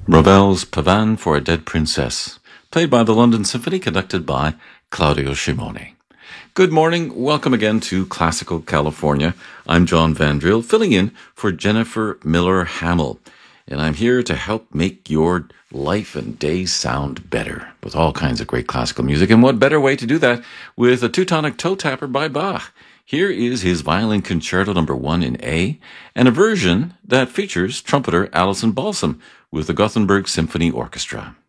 Ravel's Pavane for a Dead Princess, played by the London Symphony, conducted by Claudio Scimone. Good morning. Welcome again to Classical California. I'm John Vandriel, filling in for Jennifer Miller Hamill, and I'm here to help make your life and day sound better with all kinds of great classical music. And what better way to do that with a Teutonic Toe Tapper by Bach. Here is his Violin Concerto No. 1 in A, and a version that features trumpeter Alison Balsam with the Gothenburg Symphony Orchestra.